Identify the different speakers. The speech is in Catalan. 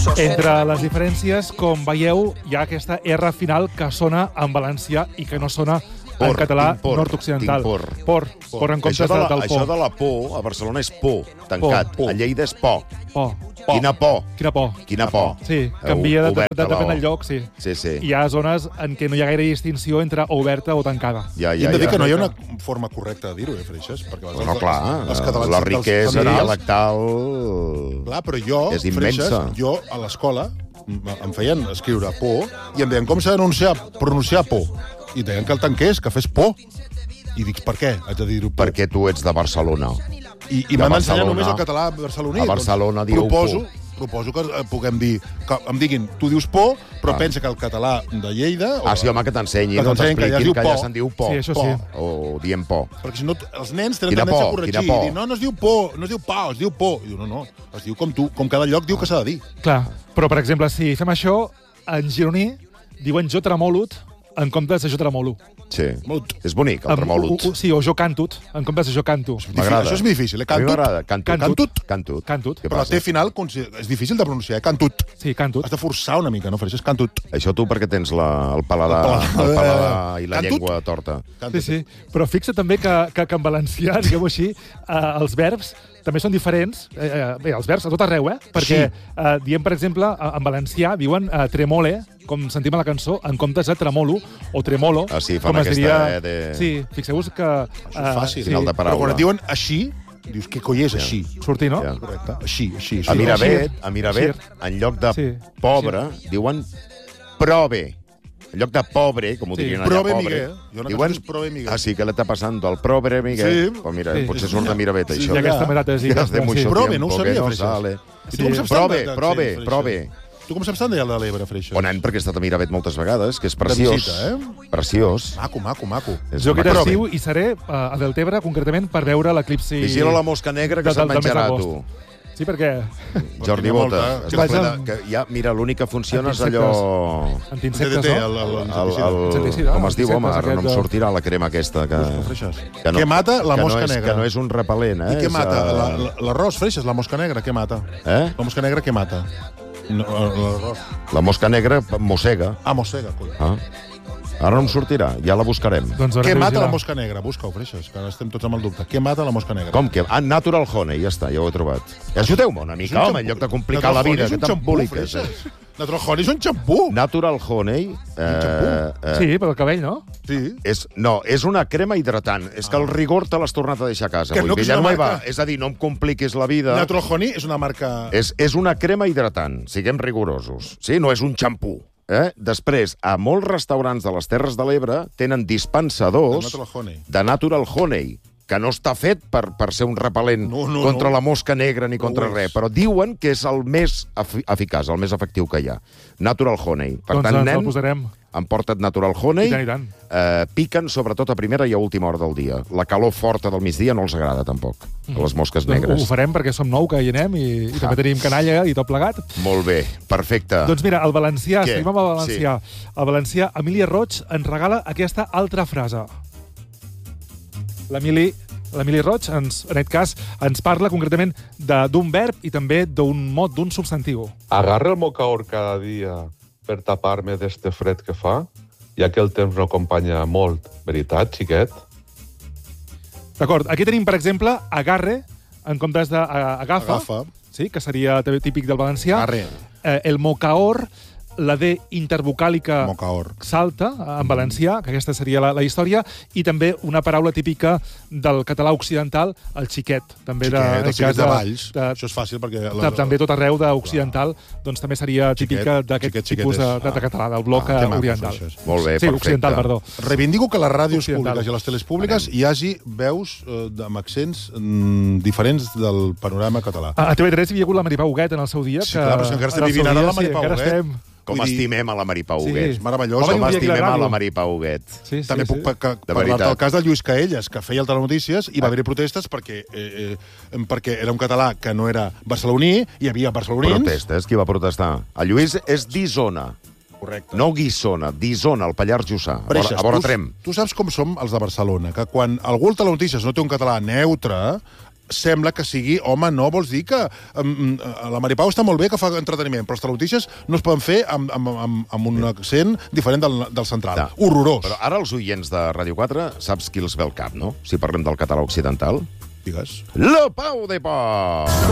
Speaker 1: Entre les diferències, com veieu, hi ha aquesta R final que sona en valencià i que no sona en català nord-occidental. Por, en comptes del por.
Speaker 2: Això de la por, a Barcelona és por, tancat. A Lleida és por. Quina por. Quina por.
Speaker 1: Sí, canvia depèn del lloc, sí. Hi ha zones en què no hi ha gaire distinció entre oberta o tancada.
Speaker 3: I hem de dir que no hi ha una forma correcta de dir-ho, Freixas?
Speaker 2: No, clar, la riquesa dialectal és immensa.
Speaker 3: Freixas, jo a l'escola em feien escriure por i em deien com s'ha de pronunciar por. I deien que el tanqués, que fes por. I dic, per què? Haig de dir-ho por.
Speaker 2: Perquè tu ets de Barcelona.
Speaker 3: I m'han d'ensenyar només el català barceloní.
Speaker 2: A Barcelona diu por.
Speaker 3: Proposo que puguem dir, que em diguin, tu dius por, però pensa que el català de Lleida...
Speaker 2: Sí, home, que t'ensenyin, no t'expliquin que allà se'n diu por.
Speaker 1: Sí, això sí.
Speaker 2: O diem por.
Speaker 3: Perquè si no, els nens tenen tendència a corregir i dir, no es diu por, no es diu pa, es diu por. I diu, no, es diu com cada lloc diu que s'ha de dir.
Speaker 1: Clar, però, per exemple, si fem això, en gironí diuen jo tremolot en comptes de jo tremolo.
Speaker 2: Sí, és bonic, el tremolot.
Speaker 1: Sí, o jo cantut, en comptes de jo canto.
Speaker 2: M'agrada.
Speaker 3: Això és difícil,
Speaker 2: A mi m'agrada.
Speaker 3: Cantut. Però la T final és difícil de pronunciar, cantut.
Speaker 1: Sí, cantut.
Speaker 3: Has de forçar una mica, no, Freixas? Cantut.
Speaker 2: Això tu perquè tens el paladar i la llengua torta.
Speaker 1: Sí, però fixa també que en valencià, diguem-ho així, els verbs també són diferents. Bé, els verbs a tot arreu, perquè diem, per exemple, en valencià diuen tremole, com sentim a la cançó, en comptes de tremolo o tremolo.
Speaker 2: Sí, fan aquesta...
Speaker 1: Sí, fixeu-vos que...
Speaker 3: Això és fàcil.
Speaker 2: Final de paraula.
Speaker 3: Però quan et diuen així, dius, què coi és així?
Speaker 1: Sortir, no?
Speaker 3: Correcte. Així.
Speaker 2: A Miravet, en lloc de pobre, diuen prove. En lloc de pobre, com ho dirien allà,
Speaker 3: Prove
Speaker 2: pobre,
Speaker 3: Miguel.
Speaker 2: diuen...
Speaker 3: Prove Miguel.
Speaker 2: sí, que l'està passant el prove Miguel.
Speaker 3: Sí.
Speaker 2: Pues mira, potser surt de Miravet, això.
Speaker 1: Ja aquesta merata és
Speaker 3: Prove, no ho sabia, Freixas.
Speaker 2: Prove.
Speaker 3: Tu com saps tant de l'Ebre, Freixas?
Speaker 2: Bon any, perquè he estat a Miravet moltes vegades, que és preciós.
Speaker 3: De visita,
Speaker 2: Preciós.
Speaker 3: Maco.
Speaker 1: Jo aquest estiu hi seré a Deltebre, concretament, per veure l'eclipsi...
Speaker 2: Vigila la mosca negra que se'n menjarà, tu.
Speaker 1: Sí, perquè...
Speaker 2: Jordi Bota. Mira, l'únic que funciona és allò...
Speaker 1: Antiinsectes, no?
Speaker 2: Com es diu, home? Ara no em sortirà la crema aquesta.
Speaker 3: Què mata la mosca negra?
Speaker 2: Que no és un repel·lent,
Speaker 3: I què mata? L'arròs, Freixas, la mosca negra, què mata? La mosca negra què mata?
Speaker 2: La mosca negra mossega.
Speaker 3: Mossega, collons.
Speaker 2: Ara no em sortirà, ja la buscarem.
Speaker 3: Què mata la mosca negra? Busca-ho, Freixas, que ara estem tots amb el dubte. Què mata la mosca negra?
Speaker 2: Com que? Natural Honey, ja està, ja ho he trobat. Ajudeu-me una mica, home, en lloc de complicar la vida, que t'emboliques.
Speaker 3: Natural Honey és un xampú.
Speaker 2: Natural Honey...
Speaker 1: Sí, per al cabell, no?
Speaker 3: Sí.
Speaker 2: No, és una crema hidratant. És que el rigor te l'has tornat a deixar a casa.
Speaker 3: Que no, que és una marca.
Speaker 2: És a dir, no em compliquis la vida.
Speaker 3: Natural Honey és una marca...
Speaker 2: És una crema hidratant, siguem rigorosos. Sí, no és un xampú. Després, a molts restaurants de les Terres de l'Ebre tenen dispensadors de Natural Honey, que no està fet per ser un repel·lent contra la mosca negra ni contra res, però diuen que és el més eficaç, el més efectiu que hi ha. Natural Honey. Per tant, nen, emporta't Natural Honey. Piquen, sobretot a primera i a última hora del dia. La calor forta del migdia no els agrada, tampoc, a les mosques negres.
Speaker 1: Ho farem perquè som nou que hi anem i també tenim canalla i tot plegat.
Speaker 2: Molt bé, perfecte.
Speaker 1: Doncs mira, el valencià, estem amb el valencià. El valencià, Emília Roig ens regala aquesta altra frase. L'Emili Roig, en aquest cas, ens parla concretament d'un verb i també d'un mot, d'un substantiu.
Speaker 4: Agarra el mocaor cada dia per tapar-me d'este fred que fa, ja que el temps no acompanya molt. Veritat, xiquet?
Speaker 1: D'acord, aquí tenim, per exemple, agarre, en comptes d'agafa, sí, que seria típic del valencià. El mocaor, la D intervocàlica salta en valencià, que aquesta seria la història, i també una paraula típica del català occidental, el xiquet.
Speaker 3: El xiquet de Valls. Això és fàcil perquè...
Speaker 1: També tot arreu d'occidental, doncs també seria típica d'aquest tipus de català, del bloc oriental.
Speaker 2: Molt bé,
Speaker 1: perfecte. Sí, occidental, perdó.
Speaker 3: Reivindico que a les ràdios públiques i a les teles públiques hi hagi veus amb accents diferents del panorama català.
Speaker 1: A TV3 hi havia hagut la Maripà Huguet en el seu dia.
Speaker 3: Sí, clar, però encara estem vivint ara la Maripà Huguet.
Speaker 2: Com estimem a la Maripà Huguet.
Speaker 3: És meravellós.
Speaker 2: Com estimem a la Maripà Huguet.
Speaker 3: També puc parlar del cas de Lluís Caelles, que feia el Telenotícies, i va haver protestes perquè era un català que no era barceloní, hi havia barcelonins...
Speaker 2: Protestes? Qui va protestar? El Lluís és d'Isona.
Speaker 3: Correcte.
Speaker 2: No Guissona, d'Isona, al Pallars Jussà. A vora Trem.
Speaker 3: Tu saps com som els de Barcelona, que quan algú al Telenotícies no té un català neutre, sembla que sigui, home, no, vols dir que la Maripau està molt bé que fa entreteniment, però les telenotícies no es poden fer amb un accent diferent del central. Horrorós.
Speaker 2: Però ara els oients de Ràdio 4 saps qui els ve al cap, no? Si parlem del català occidental.
Speaker 3: Digues.
Speaker 2: Le Pau de Pau!